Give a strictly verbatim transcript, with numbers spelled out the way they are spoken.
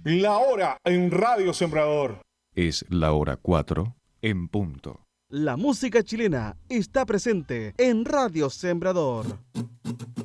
La hora en Radio Sembrador. Es la hora cuatro en punto. La música chilena está presente en Radio Sembrador.